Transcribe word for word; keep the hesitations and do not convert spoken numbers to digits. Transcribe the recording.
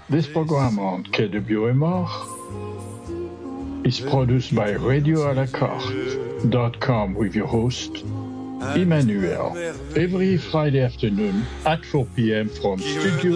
This program on Quai de Bio et Mort is produced by radio a la carte dot com with your host, Emmanuel, every Friday afternoon at four p.m. from Studio